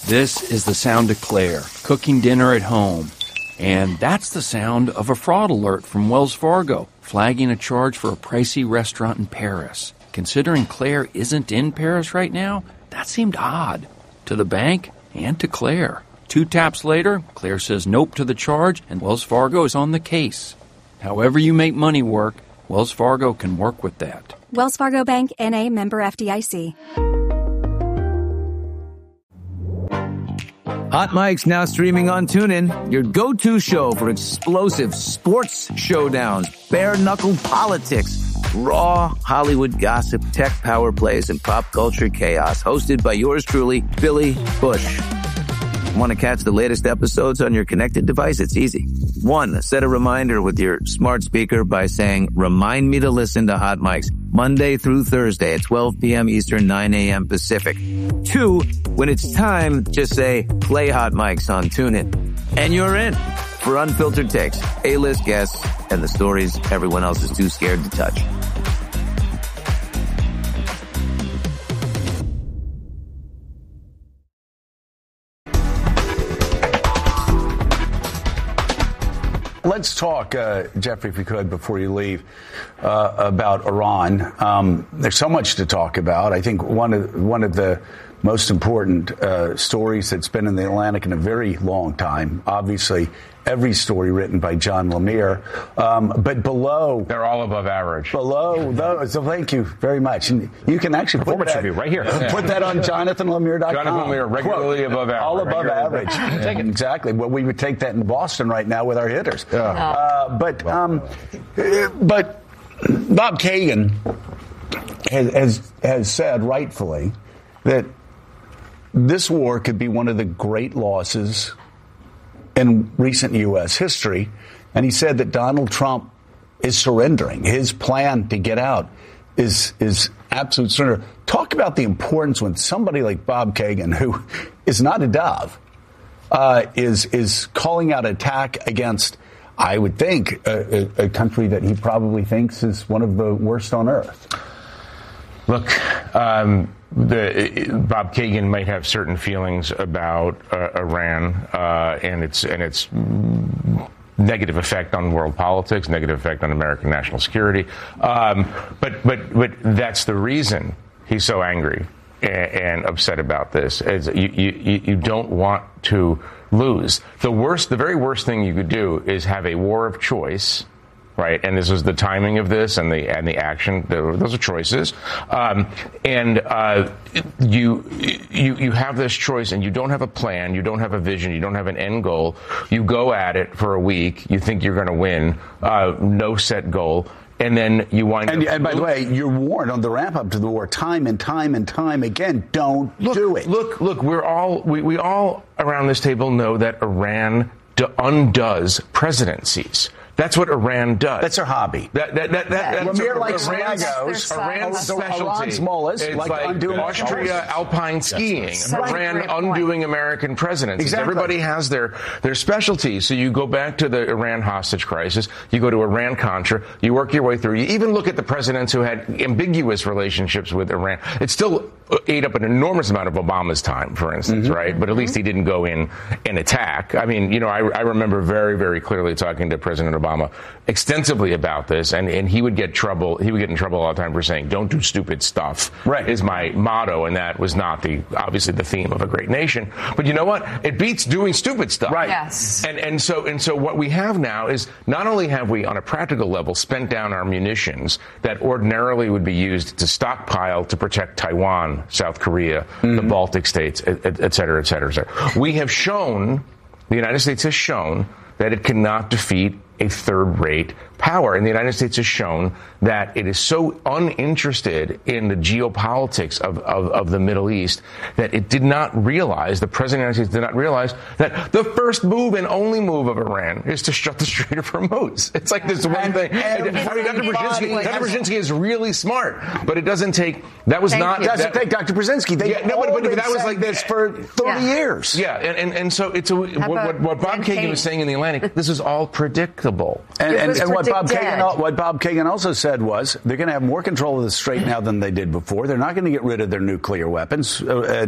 This is the sound of Claire, cooking dinner at home. And that's the sound of a fraud alert from Wells Fargo, flagging a charge for a pricey restaurant in Paris. Considering Claire isn't in Paris right now, that seemed odd. To the bank and to Claire. 2 taps later, Claire says nope to the charge, and Wells Fargo is on the case. However you make money work, Wells Fargo can work with that. Wells Fargo Bank, N.A., member FDIC. Hot Mike's now streaming on TuneIn, your go-to show for explosive sports showdowns, bare-knuckle politics, raw Hollywood gossip, tech power plays, and pop culture chaos. Hosted by yours truly, Billy Bush. Want to catch the latest episodes on your connected device? It's easy. 1, set a reminder with your smart speaker by saying, remind me to listen to Hot Mike's Monday through Thursday at 12 p.m. Eastern, 9 a.m. Pacific. 2, when it's time, just say, play Hot Mike's on TuneIn. And you're in for unfiltered takes, A-list guests, and the stories everyone else is too scared to touch. Let's talk, Jeffrey, if we could, before you leave, about Iran. There's so much to talk about. I think one of the most important stories that's been in the Atlantic in a very long time. Obviously, every story written by John Lemire, but below, they're all above average. Below those, so thank you very much. And you can actually put that right here. Put that on JonathanLemire.com. Jonathan Lemire, regularly above average. All above average. Exactly. Well, we would take that in Boston right now with our hitters. Yeah. But Bob Kagan has said rightfully that this war could be one of the great losses in recent U.S. history. And he said that Donald Trump is surrendering. His plan to get out is absolute surrender. Talk about the importance when somebody like Bob Kagan, who is not a dove, is calling out attack against, I would think, a country that he probably thinks is one of the worst on earth. Look, Bob Kagan might have certain feelings about Iran and its negative effect on world politics, negative effect on American national security. But that's the reason he's so angry and upset about this. Is you don't want to lose. The very worst thing you could do is have a war of choice. Right, and this was the timing of this and the action. Those are choices, you have this choice, and you don't have a plan, you don't have a vision, you don't have an end goal. You go at it for a week. You think you're going to win. No set goal. And then you wind up. And by the way, you're warned on the ramp up to the war time and time and time again. Don't do it. Look. We all around this table know that Iran undoes presidencies. That's what Iran does. That's their hobby. That's Lemire likes Iran's specialty. It's like Austria alpine skiing. Iran undoing American presidencies. Exactly. Everybody has their specialty. So you go back to the Iran hostage crisis. You go to Iran-Contra. You work your way through. You even look at the presidents who had ambiguous relationships with Iran. It still ate up an enormous amount of Obama's time, for instance, right? But at least he didn't go in and attack. I mean, I remember very, very clearly talking to President Obama extensively about this, and he would get in trouble all the time for saying, don't do stupid stuff, right, is my motto, and that was not obviously the theme of a great nation. But you know what? It beats doing stupid stuff. Right. Yes. And so what we have now is not only have we, on a practical level, spent down our munitions that ordinarily would be used to stockpile to protect Taiwan, South Korea, the Baltic states, et cetera, et cetera, et cetera. The United States has shown that it cannot defeat a third-rate power. And the United States has shown that it is so uninterested in the geopolitics of the Middle East that it did not realize, the President of the United States did not realize, that the first move and only move of Iran is to shut the Strait of Hormuz. It's like this one thing. Dr. Brzezinski is really smart, but it doesn't take, that was not... It doesn't take Dr. Brzezinski. But that was like this for 30 years. Yeah, and so it's what Bob Kagan was saying in The Atlantic, this is all predictable. And what Bob Kagan also said was they're going to have more control of the Strait now than they did before. They're not going to get rid of their nuclear weapons.